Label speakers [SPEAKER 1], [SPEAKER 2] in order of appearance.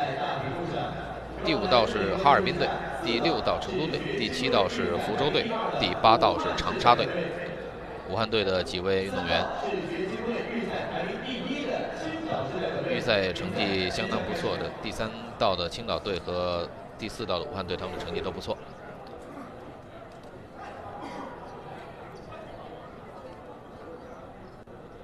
[SPEAKER 1] 第5道是哈尔滨队，第6道成都队，第7道是福州队，第8道是长沙队。武汉队的几位运动员预赛成绩相当不错的，第3道的青岛队和第4道的武汉队，他们的成绩都不错。